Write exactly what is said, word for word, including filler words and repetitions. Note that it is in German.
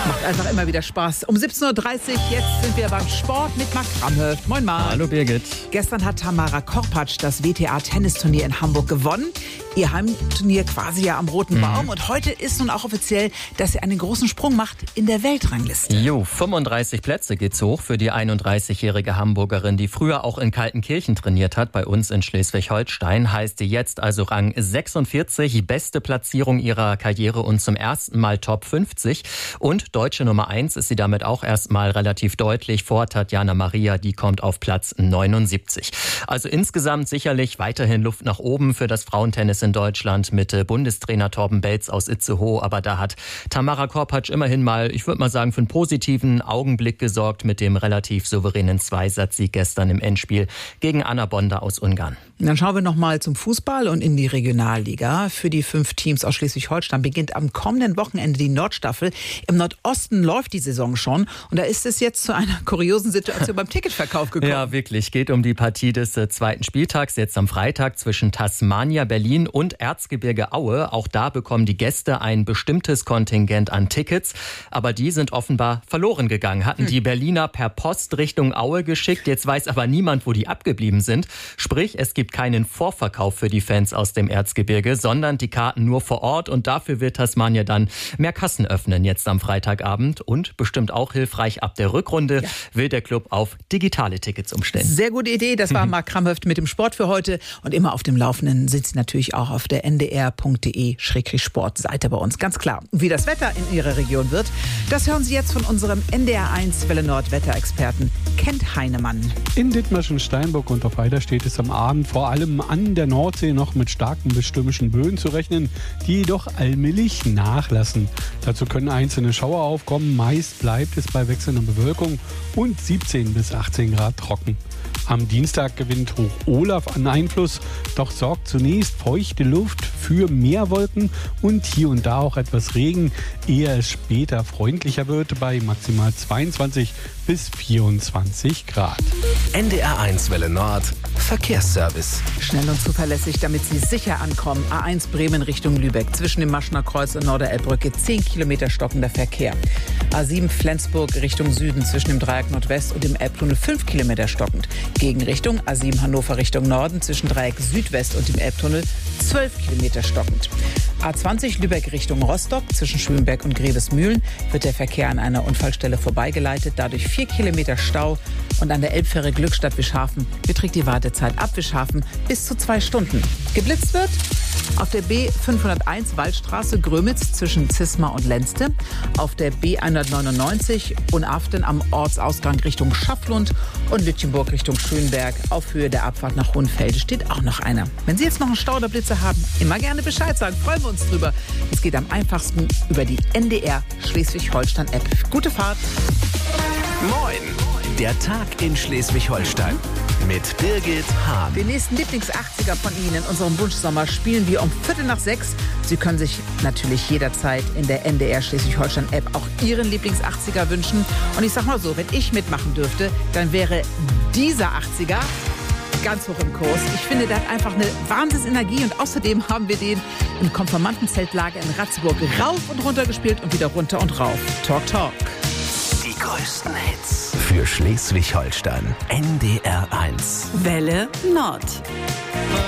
Macht einfach immer wieder Spaß. Um siebzehn Uhr dreißig, jetzt sind wir beim Sport mit Marc Kramhöft. Moin Marc. Hallo Birgit. Gestern hat Tamara Korpatsch das W T A-Tennisturnier in Hamburg gewonnen. Ihr Heimturnier quasi ja am Roten Baum. Mhm. Und heute ist nun auch offiziell, dass sie einen großen Sprung macht in der Weltrangliste. Jo, fünfunddreißig Plätze geht's hoch für die einunddreißigjährige Hamburgerin, die früher auch in Kaltenkirchen trainiert hat, bei uns in Schleswig-Holstein. Heißt sie jetzt also Rang sechsundvierzig, beste Platzierung ihrer Karriere und zum ersten Mal Top fünfzig. Und deutsche Nummer eins ist sie damit auch erstmal relativ deutlich vor Tatjana Maria, die kommt auf Platz neunundsiebzig. Also insgesamt sicherlich weiterhin Luft nach oben für das Frauentennis in Deutschland mit Bundestrainer Torben Belz aus Itzehoe. Aber da hat Tamara Korpatsch immerhin mal, ich würde mal sagen, für einen positiven Augenblick gesorgt mit dem relativ souveränen Zweisatzsieg gestern im Endspiel gegen Anna Bonda aus Ungarn. Dann schauen wir noch mal zum Fußball und in die Regionalliga. Für die fünf Teams aus Schleswig-Holstein beginnt am kommenden Wochenende die Nordstaffel. Im Nordosten läuft die Saison schon und da ist es jetzt zu einer kuriosen Situation beim Ticketverkauf gekommen. Ja, wirklich. Geht um die Partie des äh, zweiten Spieltags, jetzt am Freitag zwischen Tasmania Berlin und Erzgebirge Aue. Auch da bekommen die Gäste ein bestimmtes Kontingent an Tickets, aber die sind offenbar verloren gegangen. Hatten die Berliner per Post Richtung Aue geschickt, jetzt weiß aber niemand, wo die abgeblieben sind. Sprich, es gibt keinen Vorverkauf für die Fans aus dem Erzgebirge, sondern die Karten nur vor Ort und dafür wird Tasmania dann mehr Kassen öffnen jetzt am Freitagabend und bestimmt auch hilfreich ab der Rückrunde ja. will der Club auf digitale Tickets umstellen. Sehr gute Idee, das war Marc Kramhöft mit dem Sport für heute und immer auf dem Laufenden sind Sie natürlich auch auf der n d r punkt d e Schrägstrich Sport Seite bei uns, ganz klar. Wie das Wetter in Ihrer Region wird, das hören Sie jetzt von unserem N D R eins Welle Nord Wetterexperten Kent Heinemann. In Dithmarschen, Steinburg und auf Eider steht es am Abend vor allem an der Nordsee noch mit starken bis stürmischen Böen zu rechnen, die jedoch allmählich nachlassen. Dazu können einzelne Schauer aufkommen, meist bleibt es bei wechselnder Bewölkung und siebzehn bis achtzehn Grad trocken. Am Dienstag gewinnt Hoch Olaf an Einfluss, doch sorgt zunächst feuchte Luft für mehr Wolken und hier und da auch etwas Regen, ehe es später freundlicher wird bei maximal zweiundzwanzig bis vierundzwanzig Grad. N D R eins Welle Nord Verkehrsservice. Schnell und zuverlässig, damit Sie sicher ankommen. A eins Bremen Richtung Lübeck. Zwischen dem Maschner Kreuz und Norderelbbrücke zehn Kilometer stockender Verkehr. A sieben Flensburg Richtung Süden zwischen dem Dreieck Nordwest und dem Elbtunnel fünf Kilometer stockend. Gegenrichtung A sieben Hannover Richtung Norden zwischen Dreieck Südwest und dem Elbtunnel zwölf Kilometer stockend. A zwanzig Lübeck Richtung Rostock zwischen Schönberg und Grevesmühlen wird der Verkehr an einer Unfallstelle vorbeigeleitet. Dadurch vier Kilometer Stau. Und an der Elbfähre Glückstadt Wischhafen beträgt die Wartezeit ab Wischhafen bis zu zwei Stunden. Geblitzt wird auf der B fünfhunderteins Waldstraße Grömitz zwischen Zismar und Lenzte, auf der B hundertneunundneunzig Unaften am Ortsausgang Richtung Schafflund und Lütjenburg Richtung Schönberg. Auf Höhe der Abfahrt nach Hohenfelde steht auch noch einer. Wenn Sie jetzt noch einen Stau oder Blitze haben, immer gerne Bescheid sagen. Freuen wir uns drüber. Es geht am einfachsten über die N D R Schleswig-Holstein App. Gute Fahrt. Moin. Der Tag in Schleswig-Holstein mit Birgit Hahn. Den nächsten Lieblings-achtziger von Ihnen in unserem Wunschsommer spielen wir um Viertel nach sechs. Sie können sich natürlich jederzeit in der N D R Schleswig-Holstein-App auch Ihren Lieblings-achtziger wünschen. Und ich sag mal so, wenn ich mitmachen dürfte, dann wäre dieser achtziger ganz hoch im Kurs. Ich finde, der hat einfach eine Wahnsinnsenergie und außerdem haben wir den im Konfirmandenzeltlager in Ratzeburg rauf und runter gespielt und wieder runter und rauf. Talk, talk. Die größten Hits für Schleswig-Holstein. N D R eins. Welle Nord.